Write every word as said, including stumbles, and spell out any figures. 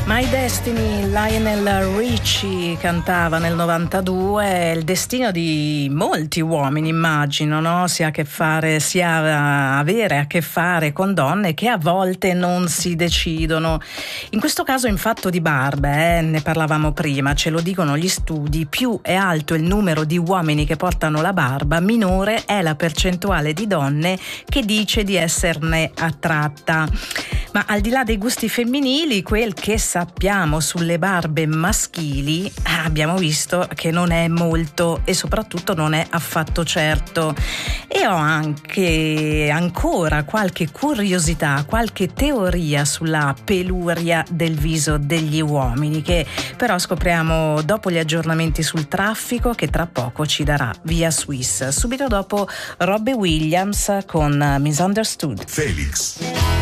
My Destiny, Lionel Richie cantava nel novantadue. Il destino di molti uomini, immagino, no? Sia a che fare, sia avere a che fare con donne che a volte non si decidono. In questo caso in fatto di barba, eh, ne parlavamo prima, ce lo dicono gli studi, più è alto il numero di uomini che portano la barba, minore è la percentuale di donne che dice di esserne attratta. Ma al di là dei gusti femminili, quel che sappiamo sulle barbe maschili abbiamo visto che non è molto e soprattutto non è affatto certo. E ho anche ancora qualche curiosità, qualche teoria sulla peluria del viso degli uomini, che però scopriamo dopo gli aggiornamenti sul traffico che tra poco ci darà Via Swiss. Subito dopo Robbie Williams con Misunderstood. Felix.